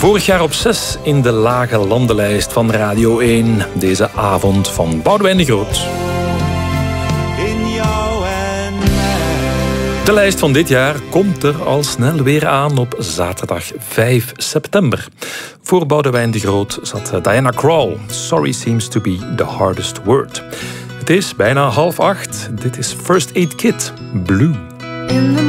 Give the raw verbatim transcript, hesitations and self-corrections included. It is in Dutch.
Vorig jaar op zes in de lage landenlijst van Radio één. Deze avond van Boudewijn de Groot. In jou en mij. De lijst van dit jaar komt er al snel weer aan op zaterdag vijf september. Voor Boudewijn de Groot zat Diana Krall. Sorry seems to be the hardest word. Het is bijna half acht. Dit is First Aid Kit, Blue.